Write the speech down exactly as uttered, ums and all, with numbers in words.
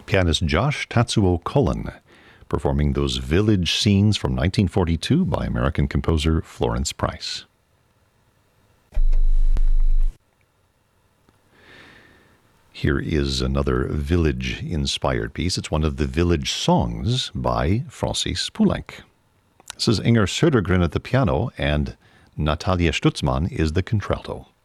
Pianist Josh Tatsuo Cullen performing those village scenes from nineteen forty-two by American composer Florence Price. Here is another village-inspired piece. It's one of the village songs by Francis Poulenc. This is Inger Södergren at the piano, and Natalia Stutzmann is the contralto.